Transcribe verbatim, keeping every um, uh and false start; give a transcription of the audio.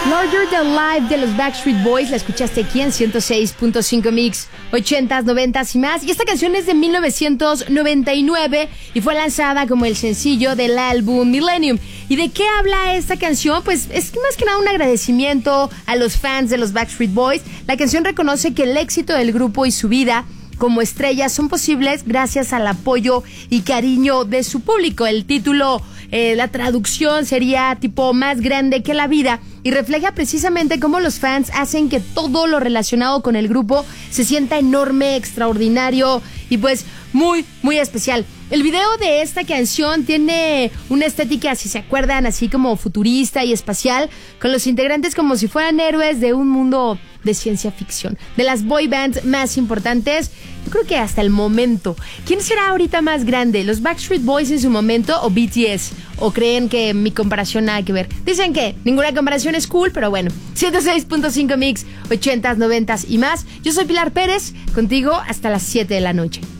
Larger Than Life de los Backstreet Boys, la escuchaste aquí en ciento seis punto cinco Mix, ochentas, noventas y más. Y esta canción es de mil novecientos noventa y nueve y fue lanzada como el sencillo del álbum Millennium. ¿Y de qué habla esta canción? Pues es más que nada un agradecimiento a los fans de los Backstreet Boys. La canción reconoce que el éxito del grupo y su vida como estrellas son posibles gracias al apoyo y cariño de su público. El título, eh, la traducción sería tipo más grande que la vida y refleja precisamente cómo los fans hacen que todo lo relacionado con el grupo se sienta enorme, extraordinario y pues muy, muy especial. El video de esta canción tiene una estética, si se acuerdan, así como futurista y espacial, con los integrantes como si fueran héroes de un mundo de ciencia ficción. De las boy bands más importantes, yo creo que hasta el momento. ¿Quién será ahorita más grande? ¿Los Backstreet Boys en su momento o B T S? ¿O creen que mi comparación nada que ver? Dicen que ninguna comparación es cool, pero bueno. ciento seis punto cinco Mix, ochentas, noventas y más. Yo soy Pilar Pérez, contigo hasta las siete de la noche.